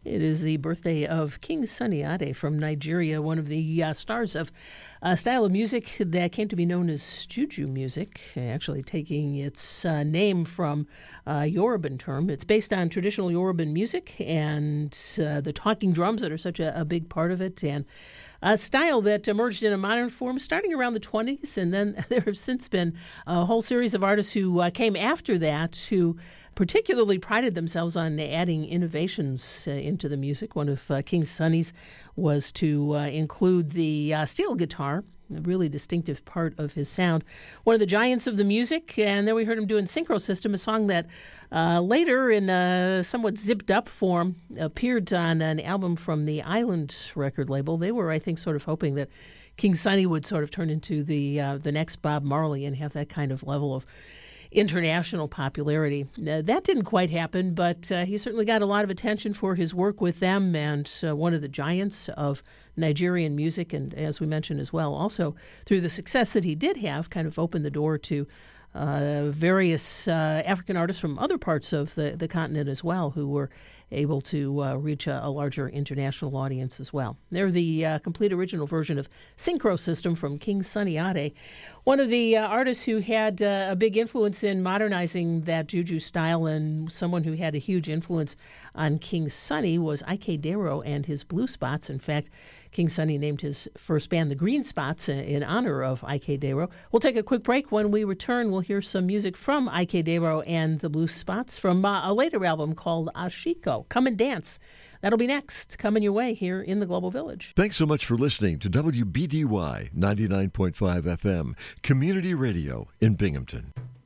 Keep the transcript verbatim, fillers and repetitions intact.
It is the birthday of King Sunny Ade from Nigeria, one of the uh, stars of a style of music that came to be known as Juju music, actually taking its uh, name from a Yoruban term. It's based on traditional Yoruban music and uh, the talking drums that are such a, a big part of it, and a style that emerged in a modern form starting around the twenties, and then there have since been a whole series of artists who uh, came after that who particularly prided themselves on adding innovations uh, into the music. One of uh, King Sunny's was to uh, include the uh, steel guitar, a really distinctive part of his sound. One of the giants of the music, and then we heard him doing Synchro System, a song that uh, later in a somewhat zipped-up form appeared on an album from the Island record label. They were, I think, sort of hoping that King Sunny would sort of turn into the uh, the next Bob Marley and have that kind of level of international popularity. Uh, that didn't quite happen, but uh, he certainly got a lot of attention for his work with them, and uh, one of the giants of Nigerian music, and as we mentioned as well, also through the success that he did have, kind of opened the door to uh, various uh, African artists from other parts of the, the continent as well, who were able to uh, reach a, a larger international audience as well. They're the uh, complete original version of Synchro System from King Sunny Ade. One of the uh, artists who had uh, a big influence in modernizing that Juju style, and someone who had a huge influence on King Sunny, was Ike Dero and his Blue Spots. In fact, King Sunny named his first band the Green Spots in honor of Ike Dero. We'll take a quick break. When we return, we'll hear some music from Ike Dero and the Blue Spots from uh, a later album called Ashiko. Come and Dance. That'll be next, coming your way here in the Global Village. Thanks so much for listening to W B D Y ninety-nine point five F M, Community Radio in Binghamton.